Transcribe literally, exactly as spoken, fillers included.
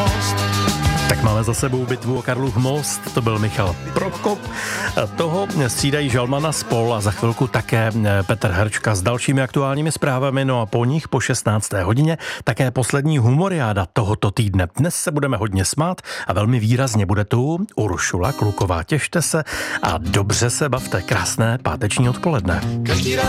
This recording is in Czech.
most. Tak máme za sebou bitvu o Karlův most, to byl Michal Prokop. Toho střídají Žalmana Spol a za chvilku také Petr Hrčka s dalšími aktuálními zprávami, no a po nich po šestnácté hodině také poslední humoriáda tohoto týdne. Dnes se budeme hodně smát a velmi výrazně bude tu Uršula Kluková. Těšte se a dobře se bavte. Krásné páteční odpoledne. Každý rád